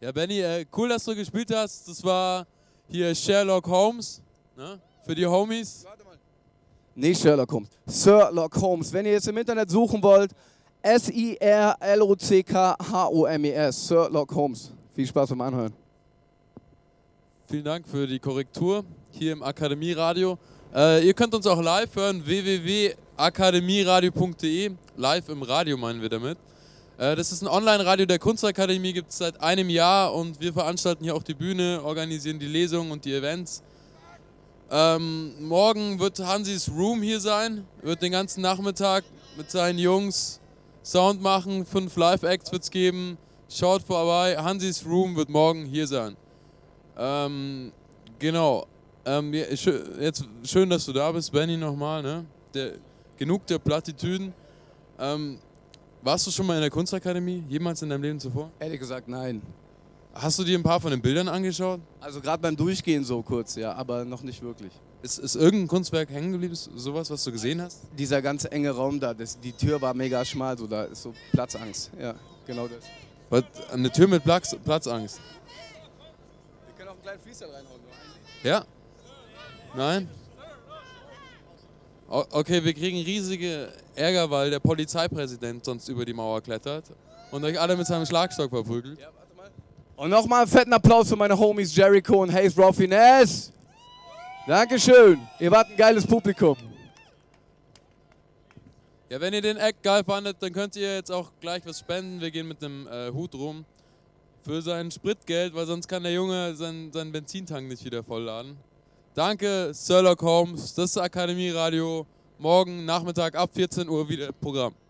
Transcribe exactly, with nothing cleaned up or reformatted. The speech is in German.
Ja, Benny, äh, cool, dass du gespielt hast. Das war hier Sherlock Holmes, ne? Für die Homies. Warte mal. Nicht Sherlock Holmes, Sherlock Holmes. Wenn ihr jetzt im Internet suchen wollt, S I R L O C K H O M E S, Sherlock Holmes. Viel Spaß beim Anhören. Vielen Dank für die Korrektur hier im Akademieradio. Äh, ihr könnt uns auch live hören, w w w punkt akademieradio punkt d e. Live im Radio meinen wir damit. Äh, das ist ein Online-Radio der Kunstakademie, gibt es seit einem Jahr und wir veranstalten hier auch die Bühne, organisieren die Lesungen und die Events. Ähm, morgen wird Hansis Room hier sein, wird den ganzen Nachmittag mit seinen Jungs Sound machen, fünf Live-Acts wird es geben. Schaut vorbei, Hansis Room wird morgen hier sein. Ähm, genau. Ähm, jetzt schön, dass du da bist, Benny, nochmal. Ne? Der, genug der Plattitüden. Ähm, warst du schon mal in der Kunstakademie? Jemals in deinem Leben zuvor? Ehrlich gesagt, nein. Hast du dir ein paar von den Bildern angeschaut? Also gerade beim Durchgehen so kurz, ja, aber noch nicht wirklich. Ist, ist irgendein Kunstwerk hängen geblieben, sowas, was du gesehen hast? Dieser ganze enge Raum da, das, die Tür war mega schmal, so da ist so Platzangst. Ja, genau das. Was, eine Tür mit Platz, Platzangst? Wir können auch einen kleinen Freestyle reinhauen. Ja? Nein? O- okay, wir kriegen riesige Ärger, weil der Polizeipräsident sonst über die Mauer klettert und euch alle mit seinem Schlagstock verprügelt. Ja, warte mal. Und nochmal einen fetten Applaus für meine Homies Jericho und Hayes Raffines. Dankeschön. Ihr wart ein geiles Publikum. Ja, wenn ihr den Act geil fandet, dann könnt ihr jetzt auch gleich was spenden. Wir gehen mit einem äh, Hut rum für sein Spritgeld, weil sonst kann der Junge seinen, seinen Benzintank nicht wieder vollladen. Danke, Sherlock Holmes. Das ist Akademieradio. Morgen Nachmittag ab vierzehn Uhr wieder Programm.